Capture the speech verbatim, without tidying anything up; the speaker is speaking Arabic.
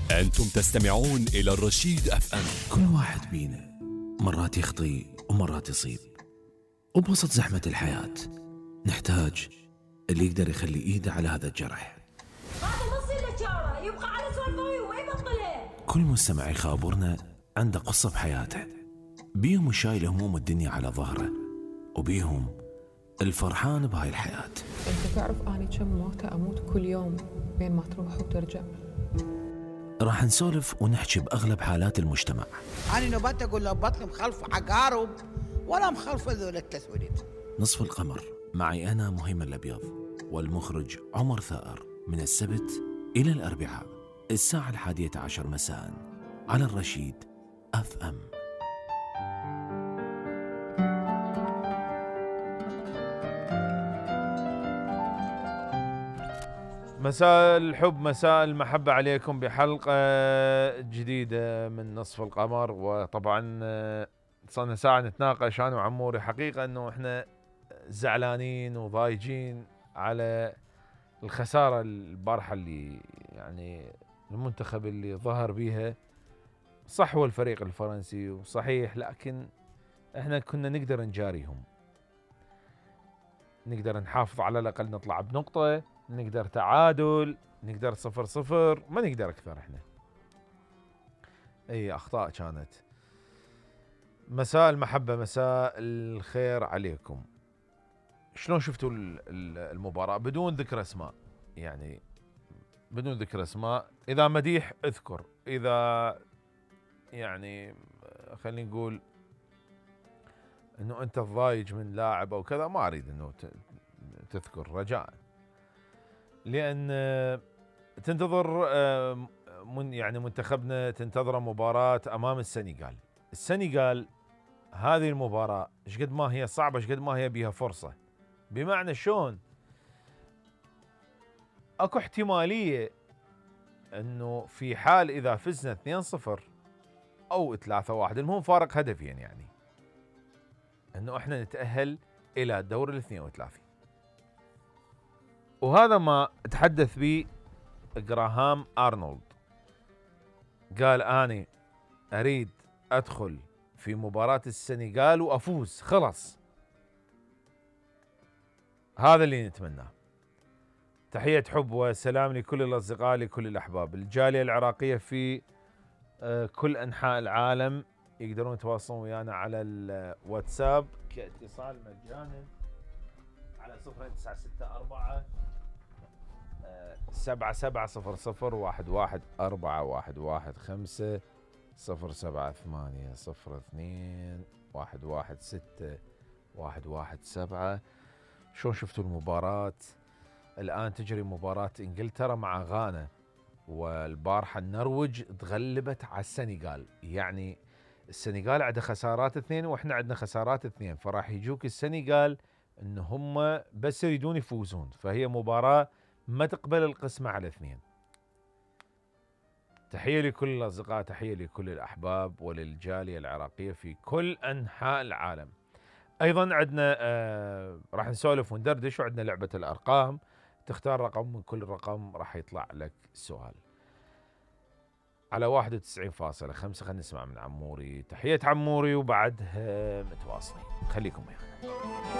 أنتم تستمعون إلى الرشيد أف أم. كل واحد بينا مرات يخطي ومرات يصيب، وبوسط زحمة الحياة نحتاج اللي يقدر يخلي إيده على هذا الجرح. هذا نص اللي شاره يبقى على سوالفه وما يبطلها. كل مستمع يخابرنا عنده قصة بحياته، بيهم شايل هموم الدنيا على ظهره، وبيهم الفرحان بهاي الحياة. أنت تعرف أني كم موتة أموت كل يوم بين ما تروح وترجع. راح نسولف ونحكي بأغلب حالات المجتمع. أنا نبات أقول له بطل مخلف عقارب ولا مخلف ذول التسويلين. نصف القمر معي أنا مهيمن الأبيض والمخرج عمر ثائر، من السبت إلى الأربعاء الساعة الحادية عشر مساء على الرشيد أف أم. مساء الحب، مساء المحبة عليكم بحلقة جديدة من نصف القمر. وطبعا صرنا ساعة نتناقش أنا وعموري، حقيقة أنه إحنا زعلانين وضايجين على الخسارة البارحة اللي يعني المنتخب اللي ظهر بيها. صح هو الفريق الفرنسي وصحيح، لكن إحنا كنا نقدر نجاريهم، نقدر نحافظ على الأقل نطلع بنقطة، نقدر تعادل، نقدر صفر صفر، ما نقدر أكثر. إحنا أي أخطاء كانت. مساء المحبة، مساء الخير عليكم. شلون شفتوا المباراة بدون ذكر أسماء؟ يعني بدون ذكر أسماء، إذا مديح اذكر، إذا يعني خلينا نقول إنه أنت الضايج من لاعب أو كذا، ما أريد إنه تذكر رجاء، لأن تنتظر من يعني منتخبنا تنتظر مباراة أمام السنغال. السنغال هذه المباراة شقد ما هي صعبة شقد ما هي بيها فرصة، بمعنى شلون اكو احتمالية انه في حال اذا فزنا اثنين صفر او ثلاثة واحد، المهم فارق هدفين، يعني انه احنا نتأهل الى الدور الاثنين وثلاثين. وهذا ما تحدث به جراهام أرنولد، قال أنا أريد أدخل في مباراة السنغال وأفوز، خلص هذا اللي نتمناه. تحية حب وسلام لكل الأصدقاء، لكل الأحباب، الجالية العراقية في كل أنحاء العالم. يقدرون يتواصلون ويانا على الواتساب كاتصال مجانا على صفر تسعة ستة أربعة سبعة سبعة صفر صفر واحد واحد أربعة واحد واحد خمسة صفر سبعة ثمانية صفر اثنين واحد واحد ستة واحد واحد سبعة. شلون شفتوا المباراة؟ الآن تجري مباراة إنجلترا مع غانا، والبارحة النرويج تغلبت على السنغال. يعني السنغال عندها خسارات اثنين وإحنا عندنا خسارات اثنين، فراح يجوك السنغال إن هم بس يريدون يفوزون، فهي مباراة ما تقبل القسمة على اثنين. تحية لكل الأصدقاء، تحية لكل الأحباب وللجالية العراقية في كل أنحاء العالم. أيضا عندنا آه راح نسولف وندردش، وعندنا لعبة الأرقام، تختار رقم من كل رقم راح يطلع لك سؤال على واحد وتسعين فاصلة خمسة. خلينا نسمع من عموري. تحية عموري وبعدها متواصلين، خليكم ويانا.